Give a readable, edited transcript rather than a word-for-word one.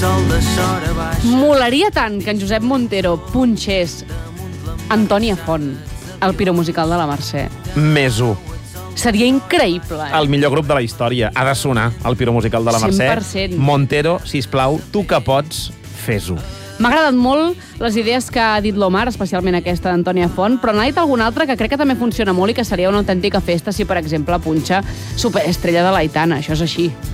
Molaria tant que en Josep Montero punxés Antònia Font, el piromusical de la Mercè. Més 1. Seria increïble, El millor grup de la història. Ha de sonar el piromusical de la Mercè. 100%. Montero, sisplau, tu que pots, fes-ho. M'ha agradat molt les idees que ha dit l'Omar, especialment aquesta d'Antònia Font, però n'ha dit alguna altra que crec que també funciona molt i que seria una autèntica festa si, per exemple, punxa Superestrella de l'Aitana. Això és així.